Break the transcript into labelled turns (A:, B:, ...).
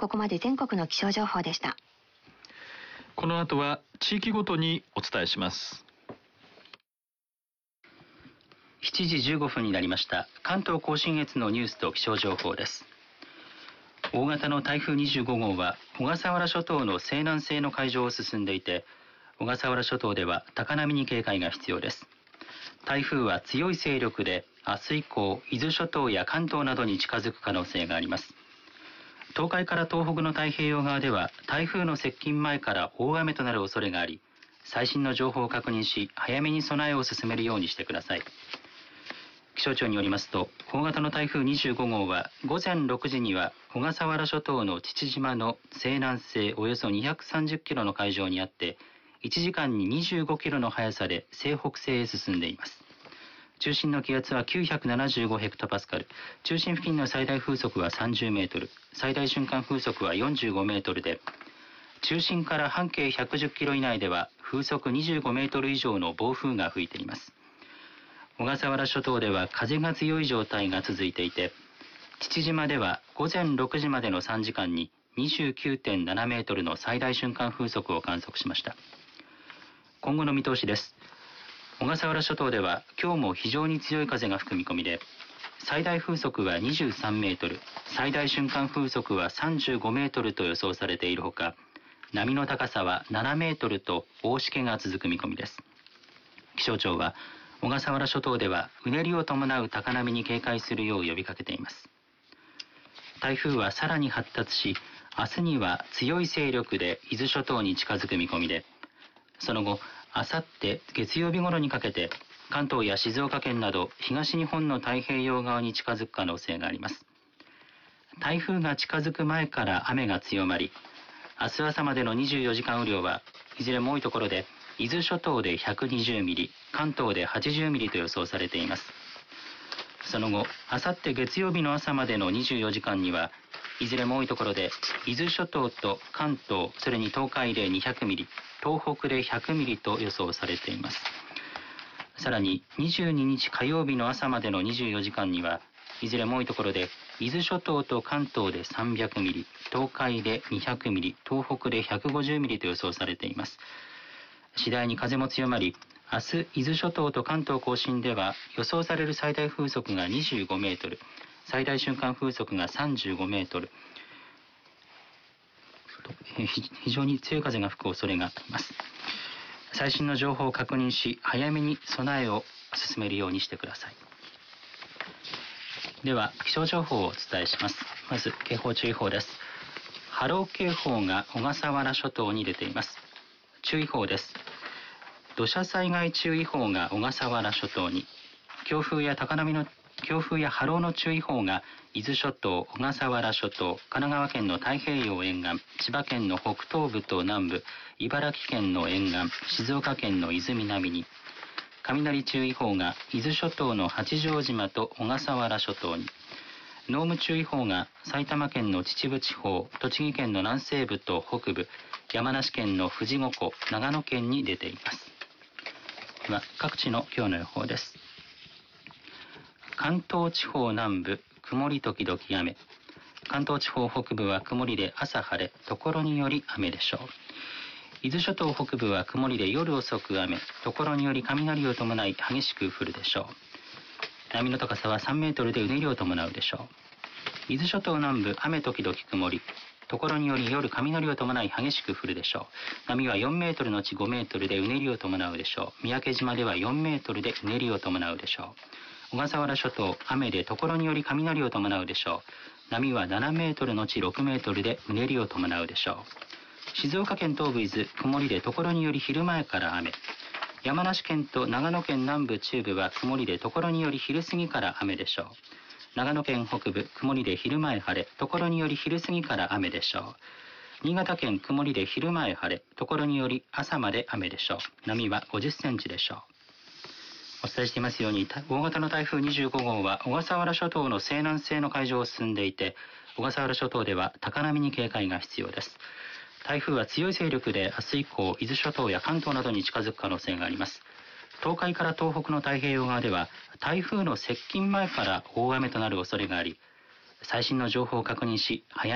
A: ここまで全国の気象情報でした。
B: この後は地域ごとにお伝えします。
C: 7時15分になりました。関東甲信越のニュースと気象情報です。大型の台風25号は小笠原諸島の西南西の海上を進んでいて、小笠原諸島では高波に警戒が必要です。台風は強い勢力で明日以降、伊豆諸島や関東などに近づく可能性があります。東海から東北の太平洋側では台風の接近前から大雨となる恐れがあり、最新の情報を確認し、早めに備えを進めるようにしてください。気象庁によりますと、大型の台風25号は午前6時には小笠原諸島の父島の西南西およそ230キロの海上にあって、1時間に25キロの速さで西北西へ進んでいます。中心の気圧は975ヘクトパスカル、中心付近の最大風速は30メートル、最大瞬間風速は45メートルで、中心から半径110キロ以内では風速25メートル以上の暴風が吹いています。小笠原諸島では風が強い状態が続いていて、父島では午前6時までの3時間に 29.7 メートルの最大瞬間風速を観測しました。今後の見通しです。小笠原諸島では今日も非常に強い風が吹く見込みで、最大風速は23メートル、最大瞬間風速は35メートルと予想されているほか、波の高さは7メートルと大しけが続く見込みです。気象庁は小笠原諸島ではうねりを伴う高波に警戒するよう呼びかけています。台風はさらに発達し、明日には強い勢力で伊豆諸島に近づく見込みで、その後、あさって月曜日頃にかけて関東や静岡県など東日本の太平洋側に近づく可能性があります。台風が近づく前から雨が強まり、明日朝までの24時間雨量はいずれも多いところで伊豆諸島で120ミリ、関東で80ミリと予想されています。その後、あさって月曜日の朝までの24時間にはいずれも多いところで伊豆諸島と関東、それに東海で200ミリ、東北で100ミリと予想されています。さらに22日火曜日の朝までの24時間にはいずれも多いところで伊豆諸島と関東で300ミリ、東海で200ミリ、東北で150ミリと予想されています。次第に風も強まり、明日伊豆諸島と関東甲信では予想される最大風速が25メートル、最大瞬間風速が35メートル、非常に強い風が吹く恐れがあります。最新の情報を確認し、早めに備えを進めるようにしてください。では気象情報をお伝えします。まず警報注意報です。波浪警報が小笠原諸島に出ています。注意報です。土砂災害注意報が小笠原諸島に、強風や波浪の注意報が伊豆諸島、小笠原諸島、神奈川県の太平洋沿岸、千葉県の北東部と南部、茨城県の沿岸、静岡県の伊豆南に、雷注意報が伊豆諸島の八丈島と小笠原諸島に、濃霧注意報が埼玉県の秩父地方、栃木県の南西部と北部、山梨県の富士五湖、長野県に出ています。では各地の今日の予報です。関東地方南部、曇り時々雨。関東地方北部は曇りで朝晴れ、ところにより雨でしょう。伊豆諸島北部は曇りで夜遅く雨、ところにより雷を伴い激しく降るでしょう。波の高さは3メートルでうねりを伴うでしょう。伊豆諸島南部、雨時々曇り、ところにより夜雷を伴い激しく降るでしょう。波は4メートルのち5メートルでうねりを伴うでしょう。三宅島では4メートルでうねりを伴うでしょう。小笠原諸島、雨でところにより雷を伴うでしょう。波は7メートルのち6メートルでうねりを伴うでしょう。静岡県東部伊豆、曇りでところにより昼前から雨。山梨県と長野県南部中部は曇りでところにより昼過ぎから雨でしょう。長野県北部、曇りで昼前晴れ、ところにより昼過ぎから雨でしょう。新潟県曇りで昼前晴れ、ところにより朝まで雨でしょう。波は50センチでしょう。お伝えしていますように、大型の台風25号は小笠原諸島の西南西の海上を進んでいて、小笠原諸島では高波に警戒が必要です。台風は強い勢力で明日以降、伊豆諸島や関東などに近づく可能性があります。東海から東北の太平洋側では台風の接近前から大雨となる恐れがあり、最新の情報を確認し、早